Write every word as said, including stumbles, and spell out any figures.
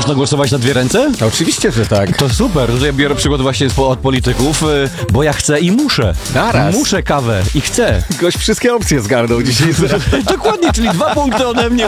Można głosować na dwie ręce? Oczywiście, że tak. To super, to ja biorę przykład właśnie spo- od polityków, y, bo ja chcę i muszę. Naraz. Muszę kawę i chcę. Gość wszystkie opcje zgarnął dzisiaj. Dokładnie, czyli dwa punkty ode mnie.